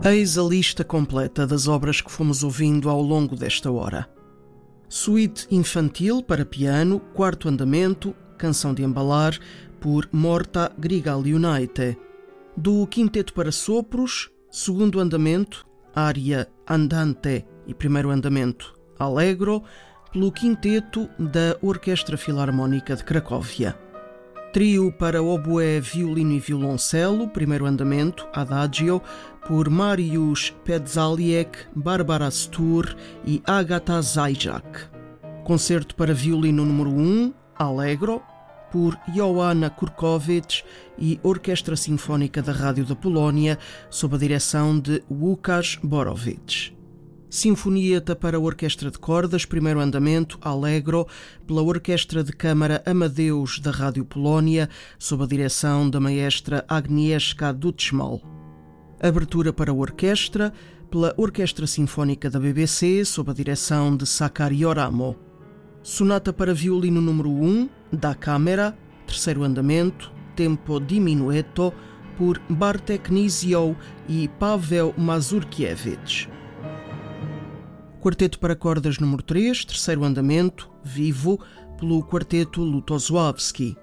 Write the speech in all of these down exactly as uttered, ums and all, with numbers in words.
Eis a lista completa das obras que fomos ouvindo ao longo desta hora. Suíte infantil para piano, quarto andamento, canção de embalar, por Morta Grigalionaite. Do quinteto para sopros, segundo andamento, área Andante e primeiro andamento, Allegro, pelo quinteto da Orquestra Filarmónica de Cracóvia. Trio para oboé, violino e violoncelo, primeiro andamento, Adagio, por Mariusz Pedzaliek, Barbara Stur e Agata Zajac. Concerto para violino número um, Allegro, por Joanna Kurkovic e Orquestra Sinfónica da Rádio da Polónia, sob a direção de Łukasz Borowicz. Sinfonieta para Orquestra de Cordas, primeiro andamento, Allegro, pela Orquestra de Câmara Amadeus da Rádio Polónia, sob a direção da maestra Agnieszka Duczmal. Abertura para orquestra, pela Orquestra Sinfónica da B B C, sob a direção de Sakari Oramo. Sonata para violino número um, da Câmara, terceiro andamento, tempo diminueto, por Bartek Nizioł e Paweł Mazurkiewicz. Quarteto para cordas número três, terceiro andamento, vivo, pelo Quarteto Lutosławski.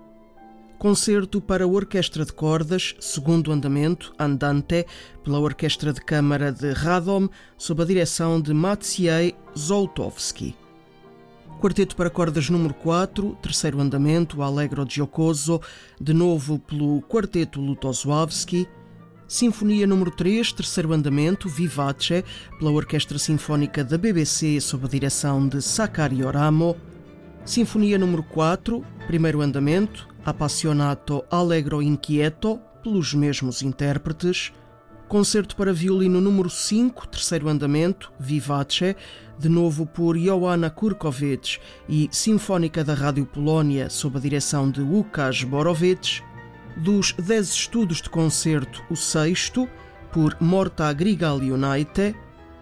Concerto para orquestra de cordas, segundo andamento, Andante, pela Orquestra de Câmara de Radom, sob a direção de Maciej Zołtowski. Quarteto para cordas número quatro, terceiro andamento, Allegro Giocoso, de novo pelo Quarteto Lutosławski. Sinfonia número três, terceiro andamento, Vivace, pela Orquestra Sinfónica da B B C, sob a direção de Sakari Oramo. Sinfonia número quatro, primeiro andamento, Appassionato Allegro Inquieto, pelos mesmos intérpretes. Concerto para violino número cinco, terceiro andamento, Vivace, de novo por Joanna Kurkovic e Sinfónica da Rádio Polónia, sob a direção de Łukasz Borowicz. Dos dez estudos de concerto, o sexto, por Morta Grigalionaite.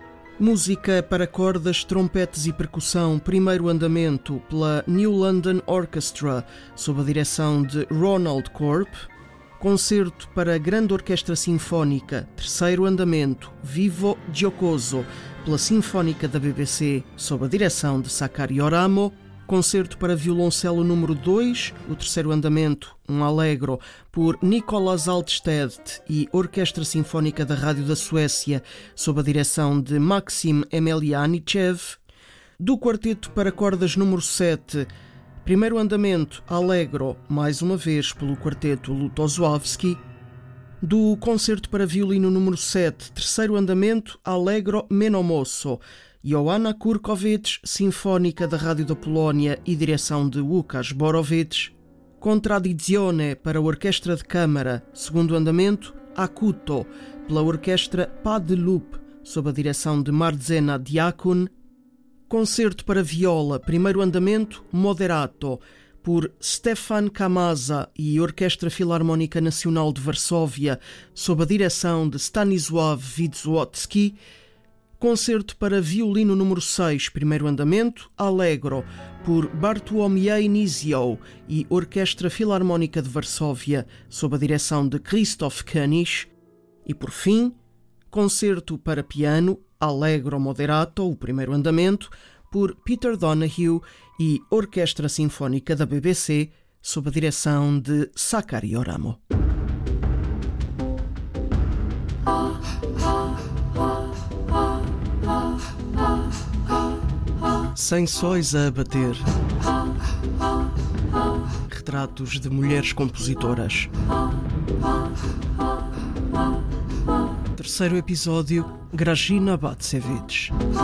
Música para cordas, trompetes e percussão, primeiro andamento, pela New London Orchestra, sob a direção de Ronald Corp. Concerto para grande orquestra sinfónica, terceiro andamento, Vivo Giocoso, pela Sinfónica da B B C, sob a direção de Sakari Oramo. Concerto para violoncelo número dois, o terceiro andamento, um Allegro, por Nicolas Altstedt e Orquestra Sinfónica da Rádio da Suécia, sob a direção de Maxim Emelianichev. Do quarteto para cordas número sete, primeiro andamento, Allegro, mais uma vez pelo Quarteto Lutosławski. Do concerto para violino número sete, terceiro andamento, Allegro Meno mosso, Joanna Kurkovic, Sinfónica da Rádio da Polónia e direção de Łukasz Borowicz. Contraddizione para a Orquestra de Câmara, segundo andamento, Acuto, pela Orquestra Pas de Loup, sob a direção de Marzena Diakun. Concerto para viola, primeiro andamento, Moderato, por Stefan Kamasa e Orquestra Filarmónica Nacional de Varsóvia, sob a direção de Stanisław Widzłocki. Concerto para violino número seis, primeiro andamento, Allegro, por Bartłomiej Nizioł e Orquestra Filarmónica de Varsóvia, sob a direção de Krzysztof König. E, por fim, concerto para piano, Allegro Moderato, o primeiro andamento, por Peter Donahue e Orquestra Sinfónica da B B C, sob a direção de Sakari Oramo. Sem sóis a abater. Retratos de mulheres compositoras. Terceiro episódio, Grażyna Bacewicz.